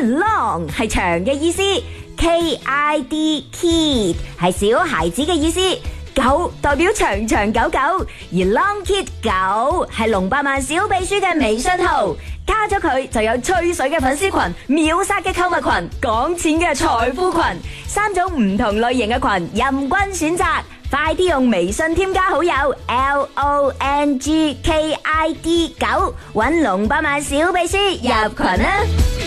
long 係長嘅意思 ，kid kid 係小孩子嘅意思。狗代表長長久久，而 Long Kid 狗係龍百萬小秘書嘅微信號，加咗佢就有吹水嘅粉絲群、秒殺嘅購物群、講錢嘅財富群，3種唔同類型嘅群任君選擇。快啲用微信添加好友 LONGKID 9，搵龍百萬小秘書入群啦！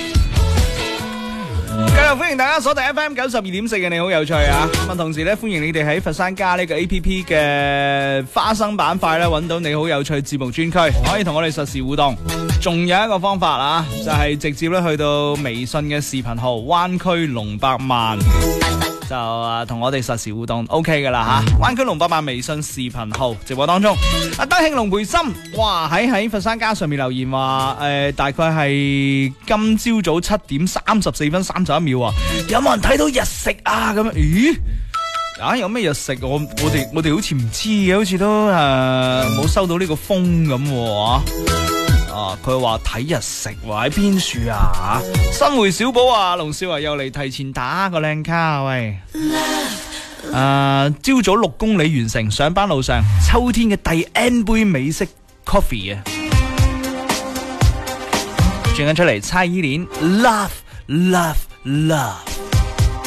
繼續歡迎大家鎖定 FM 92.4嘅你好有趣啊！咁啊，同時咧歡迎你哋喺佛山加呢個 APP 嘅花生板塊咧揾到你好有趣節目專區，可以同我哋實時互動。仲有一個方法啊，就係直接咧去到微信嘅視頻號灣區龍百萬，就同我哋實時互動 OK 噶啦吓。灣區龍百萬微信視頻號直播當中，阿德慶龍培森，哇喺佛山加上面留言話大概係今朝早7點34分31秒啊，有冇人睇到日食啊？咁樣咦？有咩日食？我哋好似唔知嘅，好似都冇收到呢個風咁佢話睇日食喎，喺邊處啊？新會小寶啊，龍少啊又嚟提前打個靚卡喂。朝早6公里完成，上班路上秋天嘅第 N 杯美式 coffee 啊！轉緊出嚟，蔡依林 Love Love Love。